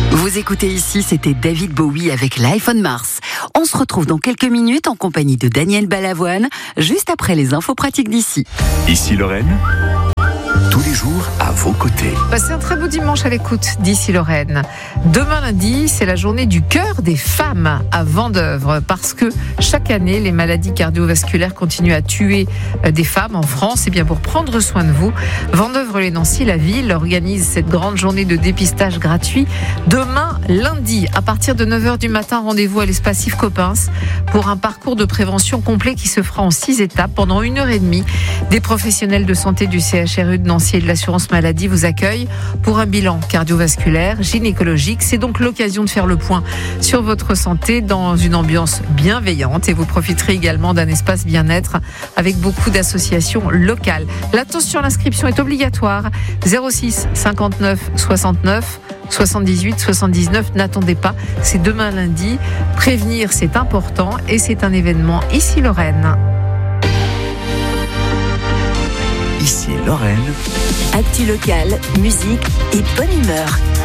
Vous écoutez ici, c'était David Bowie avec Life on Mars. On se retrouve dans quelques minutes en compagnie de Daniel Balavoine, juste après les infos pratiques d'ici. Ici Lorraine, tous les jours à vos côtés. Passez un très beau dimanche à l'écoute d'ici Lorraine. Demain lundi, c'est la journée du cœur des femmes à Vendeuvre, parce que chaque année, les maladies cardiovasculaires continuent à tuer des femmes en France. Et bien pour prendre soin de vous, Vendeuvre-les-Nancy, la ville, organise cette grande journée de dépistage gratuit demain lundi à partir de 9h du matin. Rendez-vous à l'espace Yves Coppens pour un parcours de prévention complet qui se fera en 6 étapes pendant 1h30. Des professionnels de santé du CHRU de Nancy et de l'assurance maladie vous accueillent pour un bilan cardiovasculaire, gynécologique. C'est donc l'occasion de faire le point sur votre santé dans une ambiance bienveillante, et vous profiterez également d'un espace bien-être avec beaucoup d'associations locales. L'attention, l'inscription est obligatoire. 06 59 69 78 79. N'attendez pas, c'est demain lundi. Prévenir, c'est important, et c'est un événement ici Lorraine. Ici Lorraine. Actu locale, musique et bonne humeur.